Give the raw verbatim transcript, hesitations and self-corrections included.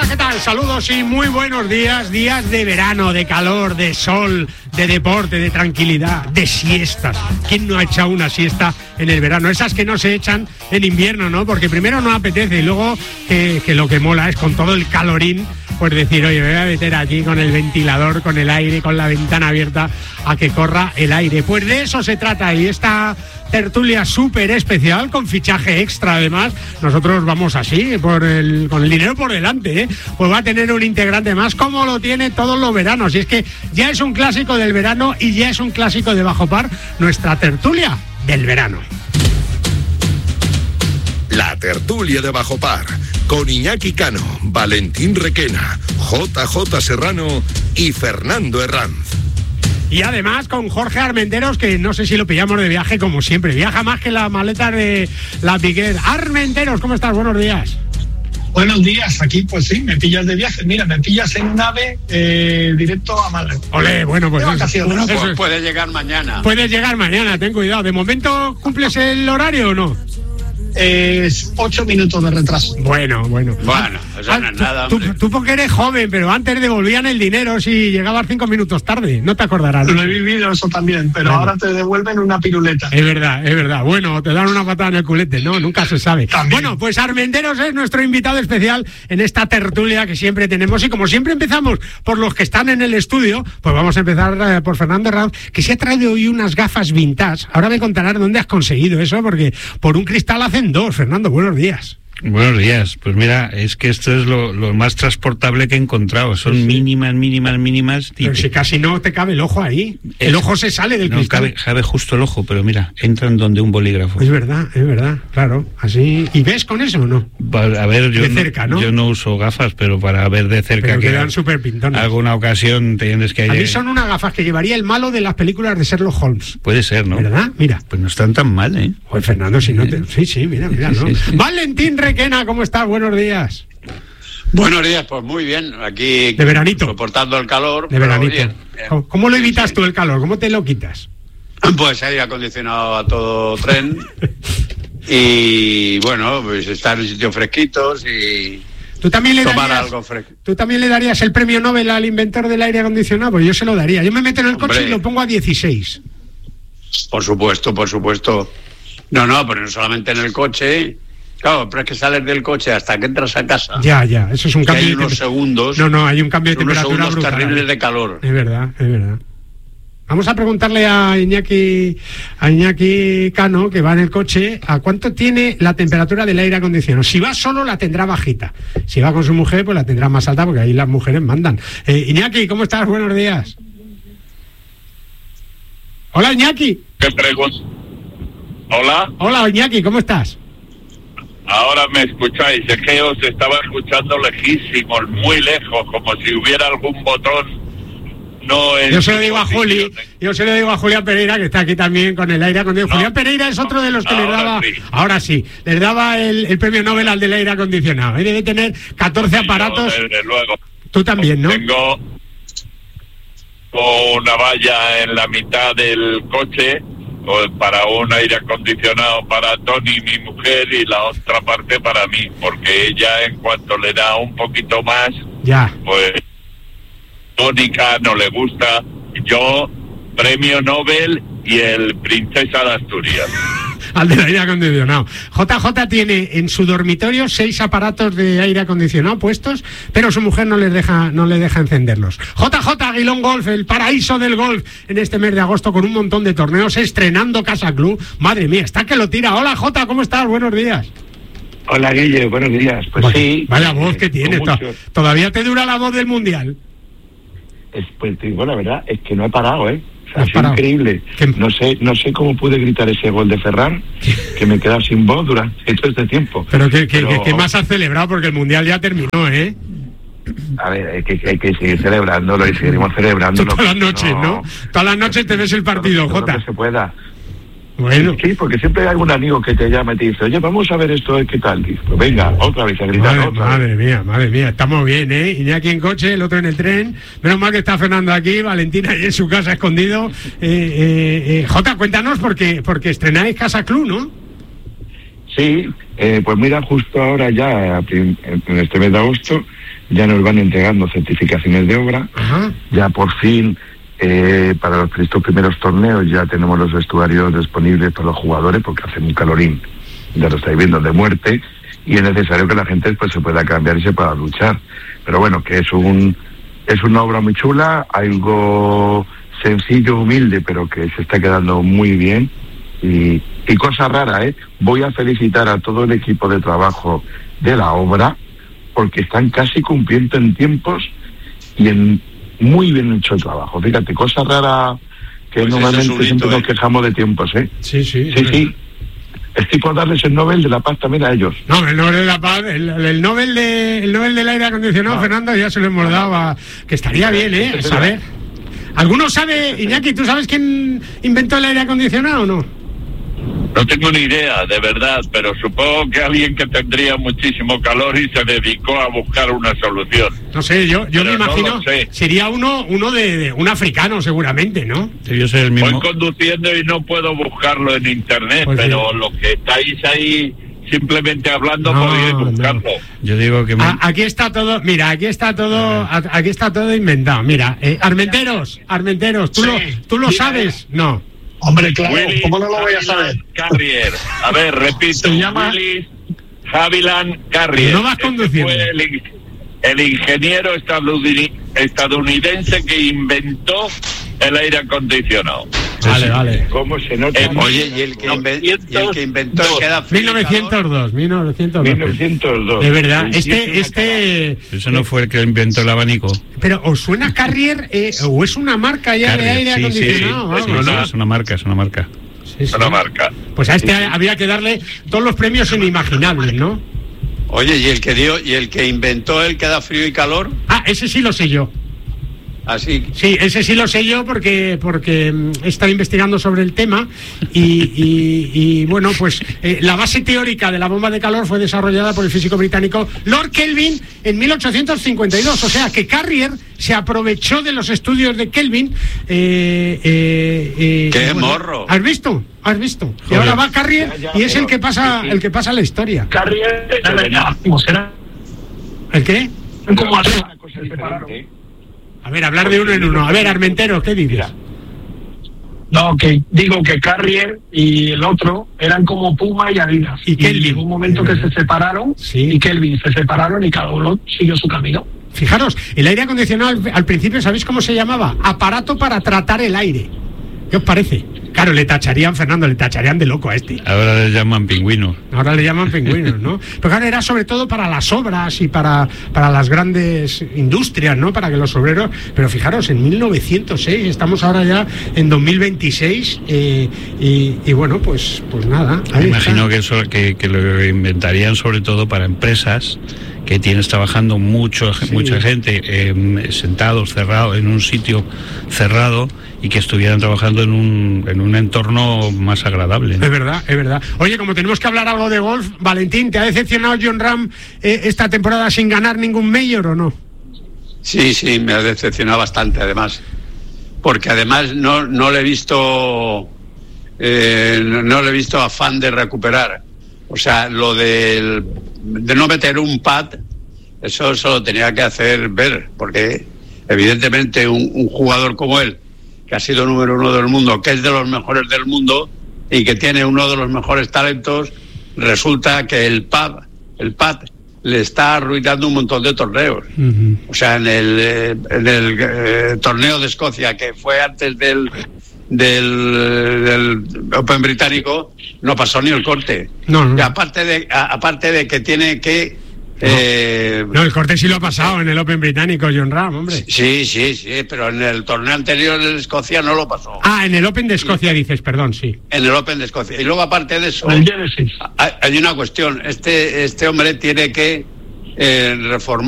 ¿qué tal? Saludos y muy buenos días. Días de verano, de calor, de sol, de deporte, de tranquilidad, de siestas. ¿Quién no ha echado una siesta en el verano? Esas que no se echan en invierno, ¿no? Porque primero no apetece y luego que, que lo que mola es con todo el calorín, pues decir, oye, me voy a meter aquí con el ventilador, con el aire, con la ventana abierta, a que corra el aire. Pues de eso se trata, y esta tertulia súper especial, con fichaje extra además. Nosotros vamos así, por el, con el dinero por delante, ¿eh? Pues va a tener un integrante más, como lo tiene todos los veranos. Y es que ya es un clásico del verano y ya es un clásico de Bajo Par, nuestra tertulia del verano. La tertulia de Bajo Par, con Iñaki Cano, Valentín Requena, J J Serrano y Fernando Herranz. Y además con Jorge Armenteros, que no sé si lo pillamos de viaje, como siempre. Viaja más que la maleta de la Piquet. Armenteros, ¿cómo estás? Buenos días. Buenos días, aquí pues sí, me pillas de viaje. Mira, me pillas en nave eh, directo a Madrid. Olé, bueno, pues eso, bueno, eso pues es. puede llegar mañana. Puedes llegar mañana, ten cuidado. ¿De momento cumples el horario o no? Es ocho minutos de retraso. Bueno, bueno. Bueno, eso no es nada, tú, hombre. tú porque eres joven, pero antes devolvían el dinero si llegabas cinco minutos tarde. No te acordarás, ¿no? Lo he vivido eso también, pero Bueno. ahora te devuelven una piruleta. Es verdad, es verdad. Bueno, te dan una patada en el culete, ¿no? Nunca se sabe. También. Bueno, pues Armenteros es nuestro invitado especial en esta tertulia que siempre tenemos. Y como siempre empezamos por los que están en el estudio, pues vamos a empezar eh, por Fernando Herranz, que se ha traído hoy unas gafas vintage. Ahora me contarás dónde has conseguido eso, porque por un cristal hacen dos. Fernando, buenos días. Buenos días. Pues mira, es que esto es lo, lo más transportable que he encontrado. Son Sí, sí. mínimas, mínimas, mínimas. Pero si casi no te cabe el ojo ahí. El Es- ojo se sale del No, cristal. cabe, cabe justo el ojo, pero mira, entran donde un bolígrafo. Es verdad, es verdad, claro. Así. ¿Y ves con eso o no? Va- A ver, yo, De no- cerca, ¿no? yo no uso gafas, pero para ver de cerca Pero que quedan súper pintones. alguna ocasión tienes que... A mí son unas gafas que llevaría el malo de las películas de Sherlock Holmes. Puede ser, ¿no? ¿Verdad? Mira. Pues no están tan mal, ¿eh? Joder, Fernando, si no te... Sí, sí, mira, mira, ¿no? Sí, sí. Valentín Requena, ¿cómo estás? Buenos días. Buenos días, pues muy bien. Aquí De veranito. soportando el calor. De pero veranito. bien, bien. ¿Cómo, cómo lo Sí, evitas sí. tú el calor? ¿Cómo te lo quitas? Pues aire acondicionado a todo tren. Y bueno, pues estar en sitios fresquitos y ¿Tú también le tomar darías, algo fresco. ¿Tú también le darías el premio Nobel al inventor del aire acondicionado? Pues yo se lo daría. Yo me meto en el coche Hombre. y lo pongo a dieciséis. Por supuesto, por supuesto. No, no, pero no solamente en el coche. Claro, pero es que sales del coche hasta que entras a casa. Ya, ya, eso es un que cambio hay de unos tem- segundos. No, no, hay un cambio de unos temperatura segundos brutal. terribles de calor. Es verdad, es verdad. Vamos a preguntarle a Iñaki, a Iñaki Cano, que va en el coche, a cuánto tiene la temperatura del aire acondicionado. Si va solo, la tendrá bajita. Si va con su mujer, pues la tendrá más alta, porque ahí las mujeres mandan. Eh, Iñaki, ¿cómo estás? Buenos días. Hola, Iñaki. ¿Qué pregunta? Hola, Hola, Iñaki, ¿cómo estás? ahora me escucháis. Es que os estaba escuchando lejísimos, muy lejos, como si hubiera algún botón. No en Yo se lo digo a Juli, posición. yo se lo digo a Julián Pereira, que está aquí también con el aire acondicionado. No, Julián Pereira es otro de los que les ahora daba, sí. ahora sí, les daba el, el premio Nobel al del aire acondicionado. Él debe tener catorce Sí, yo, aparatos. desde luego. Tú también, ¿no? Tengo una valla en la mitad del coche o para un aire acondicionado para Tony, mi mujer, y la otra parte para mí, porque ella, en cuanto le da un poquito más, Ya. pues tónica, no le gusta. Yo, premio Nobel y el Princesa de Asturias. Al del aire acondicionado. J J tiene en su dormitorio seis aparatos de aire acondicionado puestos, pero su mujer no les deja, no le deja encenderlos. J J Aguilón Golf, el paraíso del golf en este mes de agosto, con un montón de torneos, estrenando Casa Club. Madre mía, está que lo tira. Hola J, ¿cómo estás? Buenos días. Hola Guille, buenos días. Pues vaya, sí. vaya voz que con tienes. mucho- to- Todavía te dura la voz del mundial. Es, pues te digo la verdad, es que no he parado, ¿eh? O sea, ¿Has es parado? increíble. ¿Qué? No sé, no sé cómo pude gritar ese gol de Ferran, que me he quedado sin voz durante todo este tiempo. Pero ¿qué, qué, Pero- qué- qué más has celebrado? Porque el mundial ya terminó, ¿eh? A ver, hay que, hay que seguir celebrándolo y seguiremos celebrándolo. Todas las noches, ¿no? Todas las noches te ves el partido, Todo lo que Jota. se pueda. Bueno. Sí, porque siempre hay algún amigo que te llama y te dice, oye, vamos a ver esto, ¿qué tal? Dice, pues venga, otra vez a gritar, Madre, otra madre vez. mía, madre mía, estamos bien, ¿eh? Iñaki en coche, el otro en el tren. Menos mal que está Fernando aquí, Valentina ahí en su casa escondido. Eh, eh, eh, Jota, cuéntanos porque, porque estrenáis Casa Club, ¿no? Sí, eh, pues mira, justo ahora ya, en este mes de agosto, ya nos van entregando certificaciones de obra. Ajá. Ya por fin, eh, para los estos primeros torneos, ya tenemos los vestuarios disponibles para los jugadores, porque hacen un calorín, ya lo estáis viendo, de muerte, y es necesario que la gente pues se pueda cambiar y se pueda luchar. Pero bueno, que es un es una obra muy chula, algo sencillo, humilde, pero que se está quedando muy bien. Y, y cosa rara, ¿eh? Voy a felicitar a todo el equipo de trabajo de la obra, porque están casi cumpliendo en tiempos y en muy bien hecho el trabajo. Fíjate, cosa rara que pues normalmente hito, siempre ¿eh? nos quejamos de tiempos, ¿eh? Sí, sí. Sí, sí. Estoy por darles el Nobel de la Paz también a ellos. No, el Nobel de la Paz, el, el Nobel de, el Nobel del aire acondicionado, no. Fernando, ya se lo hemos dado a, que estaría bien, ¿eh? Saber. ¿Alguno sabe, Iñaki, tú sabes quién inventó el aire acondicionado o no? No tengo ni idea, de verdad, pero supongo que alguien que tendría muchísimo calor y se dedicó a buscar una solución. No sé, yo, yo me Pero imagino, no lo sé. sería uno uno de, de un africano seguramente, ¿no? Debió ser el mismo. Voy conduciendo y no puedo buscarlo en internet, Pues pero sí. lo que estáis ahí simplemente hablando No, podéis no. buscarlo. Yo digo que... me- A- aquí está todo, mira, aquí está todo, a- aquí está todo inventado. Mira, eh, Armenteros, Armenteros, ¿tú Sí. lo, tú lo Dime. sabes? No. Hombre, claro, Willis ¿cómo no lo voy a Haviland saber? Carrier. A ver, repito. Se llama- Willis Haviland Carrier. No vas Este conduciendo. fue el, in- el ingeniero estadounid- estadounidense que inventó el aire acondicionado. Vale, vale. ¿Cómo se nota? En Oye, y el que, inven- y el que inventó el que da frío mil y calor, novecientos dos, mil novecientos dos. mil novecientos dos. De verdad, Sí, sí, este, es una este, Eso no fue el que inventó el abanico. pero ¿os suena Carrier eh, o es una marca ya de Carrier, aire sí, sí, sí. acondicionado? sí, Vamos, Sí, no, sí, no. es una marca, es una marca. sí, sí. Una marca. Pues a este había que darle todos los premios inimaginables, ¿no? Oye, y el que dio, y el que inventó el que da frío y calor, Ah, ese sí lo sé yo. así. Sí, ese sí lo sé yo porque porque mm, he estado investigando sobre el tema y, y- y, bueno, pues eh, la base teórica de la bomba de calor fue desarrollada por el físico británico Lord Kelvin en mil ochocientos cincuenta y dos, o sea que Carrier se aprovechó de los estudios de Kelvin. Eh, eh, eh, ¡Qué y bueno, morro! ¿Has visto? ¿Has visto? Y Joder. ahora va Carrier Ya, ya, y es el pero- que pasa sí, sí. el que pasa la historia. Carrier, la verdad, como será, ¿El qué? como Una arriba, cosa se separaron. diferente. A ver, hablar de uno en uno. A ver, Armenteros, ¿qué dices? Mira. No, que digo que Carrier y el otro eran como Puma y Adidas. Y Kelvin. llegó un momento que se separaron Sí. y Kelvin se separaron y cada uno siguió su camino. Fijaros, el aire acondicionado al, al principio, ¿sabéis cómo se llamaba? Aparato para tratar el aire. ¿Qué os parece? Claro, le tacharían, Fernando, le tacharían de loco a este. Ahora le llaman pingüino. Ahora le llaman pingüinos, ¿no? Pero claro, era sobre todo para las obras y para, para las grandes industrias, ¿no? Para que los obreros... Pero fijaros, en mil novecientos seis, estamos ahora ya en dos mil veintiséis eh, y, y bueno, pues, pues nada. Me ahí imagino está. que, eso, que, que lo inventarían sobre todo para empresas que tienes trabajando mucho, Sí. mucha gente eh, sentados, cerrados, en un sitio cerrado y que estuvieran trabajando en un, en un entorno más agradable, ¿no? Es verdad, es verdad. Oye, como tenemos que hablar algo de golf, Valentín, ¿te ha decepcionado John Ram eh, esta temporada sin ganar ningún mayor o no? Sí, sí, me ha decepcionado bastante, además. Porque además no, no le he visto. Eh, no, no le he visto afán de recuperar. O sea, lo del, de no meter un pad, eso se lo tenía que hacer ver. Porque, evidentemente, un, un jugador como él, que ha sido número uno del mundo, que es de los mejores del mundo y que tiene uno de los mejores talentos, resulta que el pad, el pad le está arruinando un montón de torneos. Uh-huh. O sea, en el, eh, en el eh, torneo de Escocia, que fue antes del, del, del Open británico, no pasó ni el corte. No, no. Y aparte de, a- aparte de que tiene que... eh, No, el corte sí lo ha pasado en el Open británico, John Ram, hombre. sí, sí, sí, pero en el torneo anterior en Escocia no lo pasó. Ah, en el Open de Escocia dices, perdón, sí. En el Open de Escocia. Y luego, aparte de eso, El Genesis. hay, hay una cuestión. Este, este hombre tiene que eh, reformar